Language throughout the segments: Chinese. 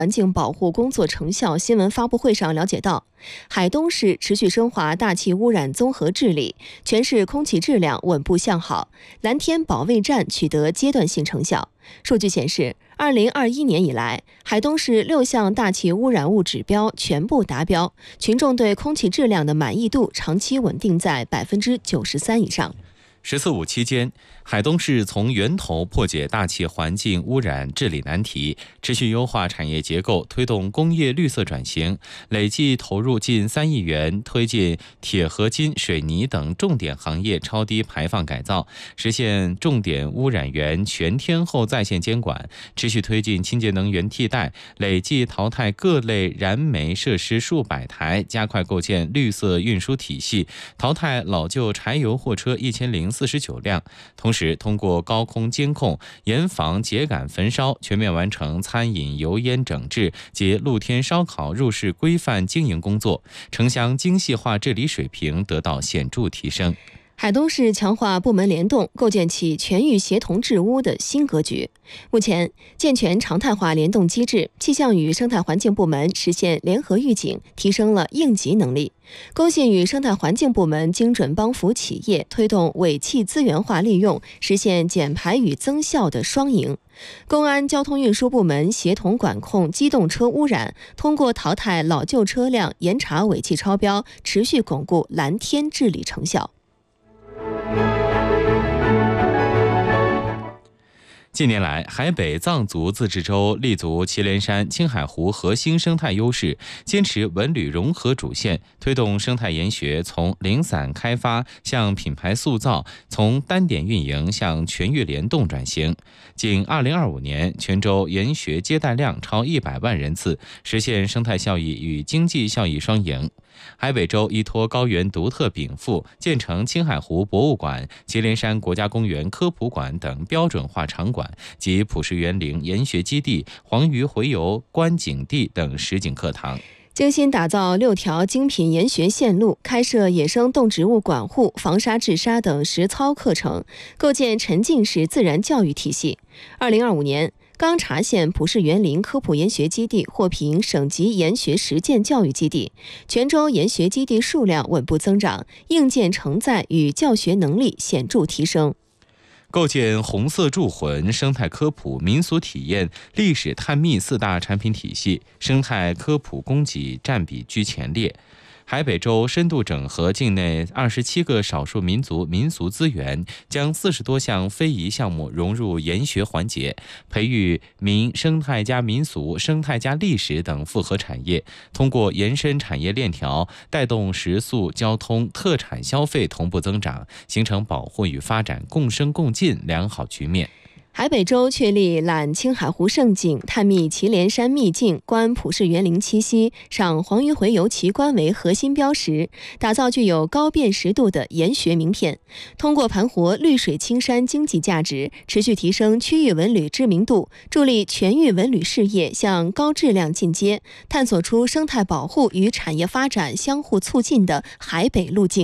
环境保护工作成效新闻发布会上了解到，海东市持续深化大气污染综合治理，全市空气质量稳步向好，蓝天保卫战取得阶段性成效。数据显示，2021年以来，海东市6项大气污染物指标全部达标，群众对空气质量的满意度长期稳定在93%以上。 14.5期间，海东市从源头破解大气环境污染治理难题，持续优化产业结构，推动工业绿色转型，累计投入近3亿元，推进铁合金、水泥等重点行业超低排放改造，实现重点污染源全天候在线监管，持续推进清洁能源替代，累计淘汰各类燃煤设施数百台，加快构建绿色运输体系，淘汰老旧柴油货车1049辆。同时，通过高空监控，严防秸秆焚烧，全面完成餐饮油烟整治及露天烧烤入室规范经营工作，城乡精细化治理水平得到显著提升。 海东市强化部门联动，构建起全域协同治污的新格局。目前，健全常态化联动机制，气象与生态环境部门实现联合预警，提升了应急能力；工信与生态环境部门精准帮扶企业，推动尾气资源化利用，实现减排与增效的双赢；公安交通运输部门协同管控机动车污染，通过淘汰老旧车辆、严查尾气超标，持续巩固蓝天治理成效。 近年来，海北藏族自治州立足祁连山、青海湖核心生态优势，坚持文旅融合主线，推动生态研学从零散开发向品牌塑造，从单点运营向全域联动转型。仅2025年，全州研学接待量超100万人次，实现生态效益与经济效益双赢。海北州依托高原独特禀赋，建成青海湖博物馆、祁连山国家公园科普馆等标准化场馆及普氏园林研学基地、黄鱼洄游观景地等实景课堂。 精心打造6条精品研学线路，开设野生动植物管护、防沙治沙等实操课程，构建沉浸式自然教育体系。2025年，钢察县普氏园林科普研学基地获评省级研学实践教育基地，全州研学基地数量稳步增长，硬件承载与教学能力显著提升。 构建红色铸魂、生态科普、民俗体验、历史探秘4大产品体系，生态科普供给占比居前列。海北州深度整合境内27个少数民族民俗资源，将40多项非遗项目融入研学环节，培育民生态加民俗、生态加历史等复合产业，通过延伸产业链条，带动食宿、交通、特产消费同步增长，形成保护与发展共生共进良好局面。 海北州确立览青海湖胜景、探秘祁连山秘境、观普氏园林栖息、赏黄鱼洄游奇观为核心标识，打造具有高辨识度的研学名片。通过盘活绿水青山经济价值，持续提升区域文旅知名度，助力全域文旅事业向高质量进阶，探索出生态保护与产业发展相互促进的海北路径。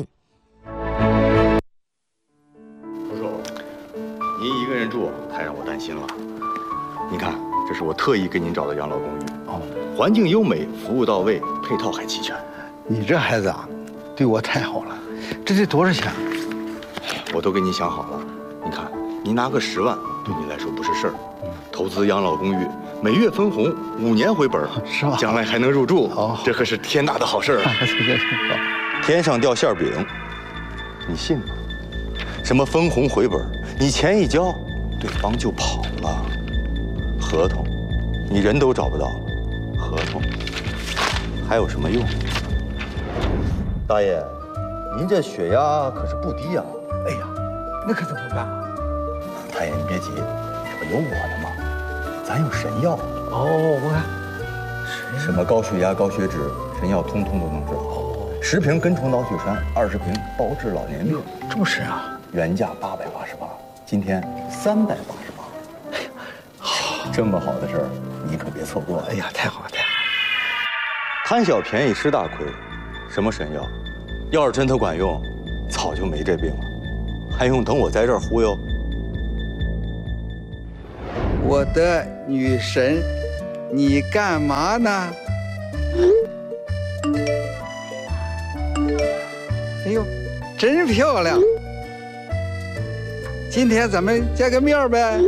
您一个人住太让我担心了。你看，这是我特意给您找的养老公寓，环境优美，服务到位，配套还齐全。 你这孩子啊，对我太好了。这得多少钱？ 我都给你想好了。你看，您拿个10万，对你来说不是事儿。投资养老公寓，每月分红，5年回本， 是吧？ 将来还能入住，这可是天大的好事儿啊！天上掉馅饼，你信吗？什么分红回本？你钱一交，对方就跑了。合同，你人都找不到了，合同还有什么用？大爷，您这血压可是不低呀！ 哎呀，那可怎么办啊？ 大爷，你别急，这不有我的吗？咱有神药。 我看什么高血压、高血脂，神药通通都能治好。10瓶根虫脑血栓，20瓶包治老年病。 这么神啊！ 原价888，今天388。哎呀，好，这么好的事儿，你可别错过。 哎呀，太好了，太好了！ 贪小便宜吃大亏，什么神药？要是真它管用，早就没这病了，还用等我在这儿忽悠？ 我的女神你干嘛呢？哎呦，真漂亮！今天咱们见个面呗？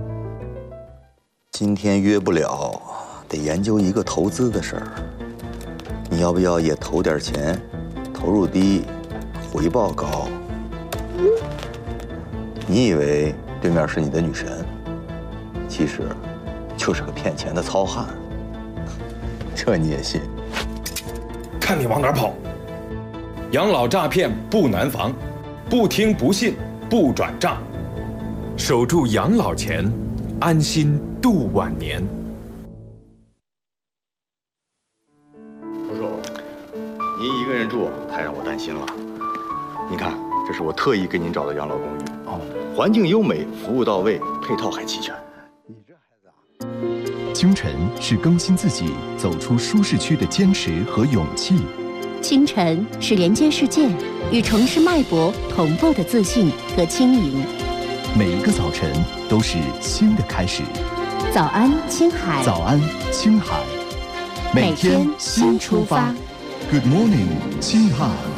今天约不了，得研究一个投资的事儿。你要不要也投点钱？投入低，回报高。你以为对面是你的女神，其实就是个骗钱的糙汉。这你也信？ 看你往哪儿跑！养老诈骗不难防，不听不信不转账，守住养老钱，安心度晚年。 叔叔，您一个人住太让我担心了。你看，这是我特意给您找的养老公寓，环境优美，服务到位，配套还齐全。 你这孩子啊！ 清晨是更新自己、走出舒适区的坚持和勇气。 清晨是连接世界、与城市脉搏同步的自信和轻盈。 每一个早晨都是新的开始。 早安，青海。 早安，青海。 每天新出发。 Good morning， 青海。